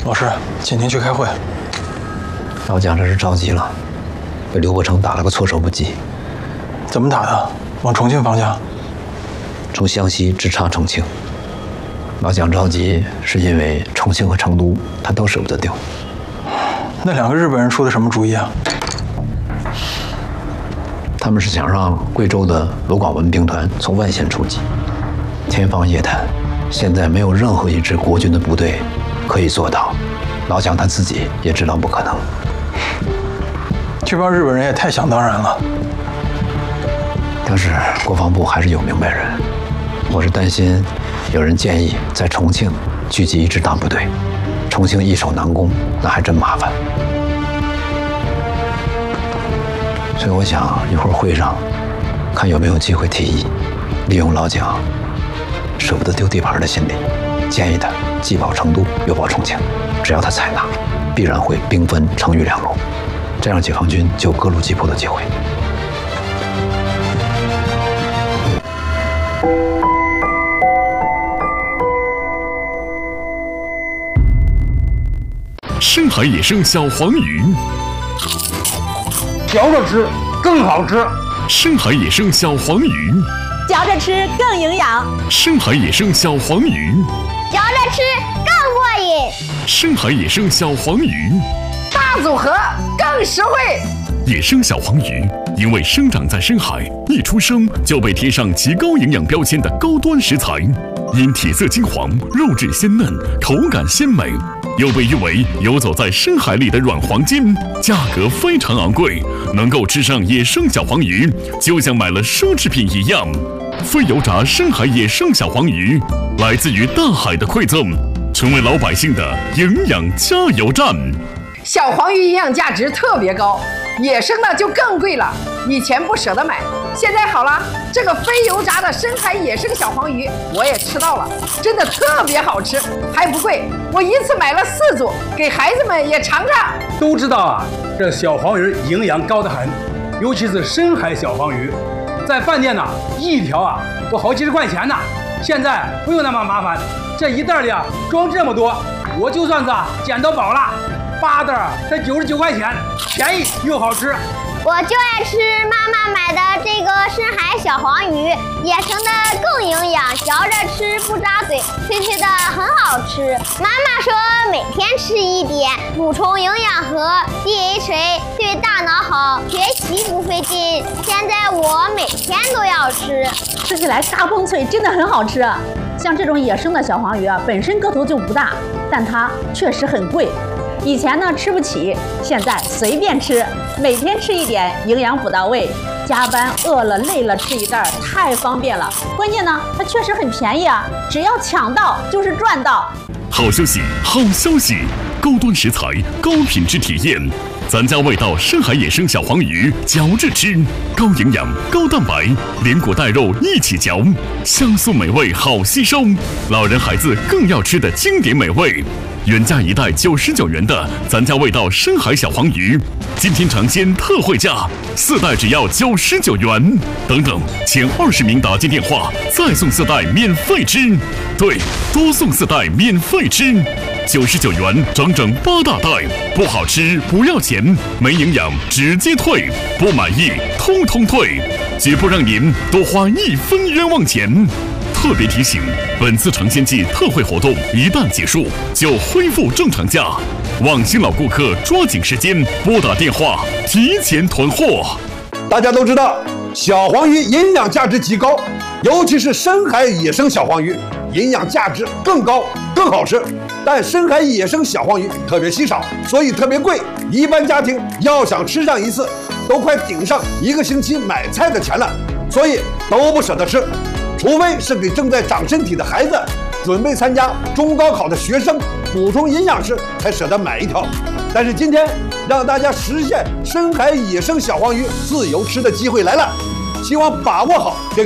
老师，请您去开会。 老蒋这是着急了，被刘伯承打了个措手不及。 怎么打的？往重庆方向？ 从湘西直插重庆。老蒋着急是因为重庆和成都他都舍不得丢。 那2个日本人出的什么主意啊？ 他们是想让贵州的罗广文兵团从外线出击，天方夜谭。现在没有任何一支国军的部队可以做到，老蒋他自己也知道不可能。 这帮日本人也太想当然了。 但是国防部还是有明白人，我是担心有人建议在重庆聚集一支大部队，重庆易守难攻，那还真麻烦。所以我想一会儿会上看有没有机会提议，利用老蒋舍不得丢地盘的心理，建议他既保成都又保重庆，只要他采纳，必然会兵分成渝2路，这样解放军就有各路击破的机会。 深海野生小黄鱼， 嚼着吃更好吃。 深海野生小黄鱼， 嚼着吃更营养。 深海野生小黄鱼， 嚼着吃更过瘾。 深海野生小黄鱼， 大组合更实惠。 野生小黄鱼因为生长在深海，一出生就被贴上极高营养标签的高端食材，因体色金黄、肉质鲜嫩、口感鲜美，又被誉为游走在深海里的软黄金，价格非常昂贵，能够吃上野生小黄鱼，就像买了奢侈品一样。非油炸深海野生小黄鱼，来自于大海的馈赠，成为老百姓的营养加油站。 小黄鱼营养价值特别高，野生的就更贵了。以前不舍得买，现在好了，这个非油炸的深海野生小黄鱼我也吃到了，真的特别好吃，还不贵。我一次买了4组，给孩子们也尝尝。 都知道啊，这小黄鱼营养高得很，尤其是深海小黄鱼，在饭店呢一条啊都好几十块钱呢。现在不用那么麻烦，这一袋里啊装这么多，我就算是捡到宝了。8袋才99块钱，便宜又好吃。 我就爱吃妈妈买的这个深海小黄鱼，野生的更营养，嚼着吃不扎嘴，脆脆的很好吃。妈妈说每天吃一点，补充营养和 DHA， 对大脑好，学习不费劲。现在我每天都要吃， 吃起来嘎嘣脆，真的很好吃。像这种野生的小黄鱼啊，本身个头就不大，但它确实很贵。以前呢吃不起，现在随便吃，每天吃一点，营养补到位。加班饿了累了吃一袋，太方便了。关键呢，它确实很便宜啊，只要抢到就是赚到。 好消息，好消息！高端食材，高品质体验，咱家味道深海野生小黄鱼，嚼着吃，高营养、高蛋白，连骨带肉一起嚼，香酥美味，好吸收。老人孩子更要吃的经典美味。原价1袋99元的咱家味道深海小黄鱼，今天尝鲜特惠价，4袋只要99元。等等，前20名打进电话，再送4袋免费吃。对，多送4袋免费吃，99元整整8大袋，不好吃不要钱，没营养直接退，不满意通通退，绝不让您多花1分冤枉钱。特别提醒，本次尝鲜季特惠活动一旦结束，就恢复正常价，望新老顾客抓紧时间拨打电话提前囤货。 大家都知道，小黄鱼营养价值极高，尤其是深海野生小黄鱼，营养价值更高，更好吃。但深海野生小黄鱼特别稀少，所以特别贵，一般家庭要想吃上一次，都快顶上1个星期买菜的钱了，所以都不舍得吃。除非是给正在长身体的孩子、准备参加中高考的学生补充营养时才舍得买1条。但是今天让大家实现深海野生小黄鱼自由吃的机会来了，希望把握好这个